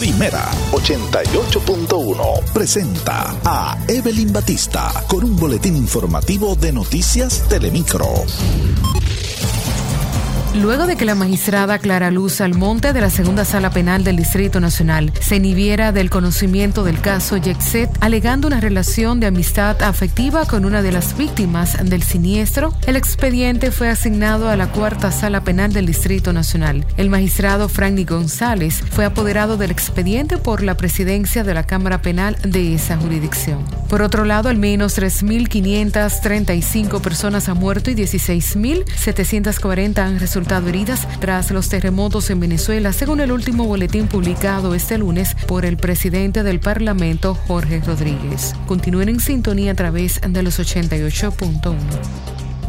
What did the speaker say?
Primera 88.1 presenta a Evelyn Batista con un boletín informativo de Noticias Telemicro. Luego de que la magistrada Clara Luz Almonte de la Segunda Sala Penal del Distrito Nacional se inhibiera del conocimiento del caso Yexet, alegando una relación de amistad afectiva con una de las víctimas del siniestro, el expediente fue asignado a la Cuarta Sala Penal del Distrito Nacional. El magistrado Franny González fue apoderado del expediente por la presidencia de la Cámara Penal de esa jurisdicción. Por otro lado, al menos 3.535 personas han muerto y 16.740 han resultado heridas tras los terremotos en Venezuela, según el último boletín publicado este lunes por el presidente del Parlamento, Jorge Rodríguez. Continúen en sintonía a través de los 88.1.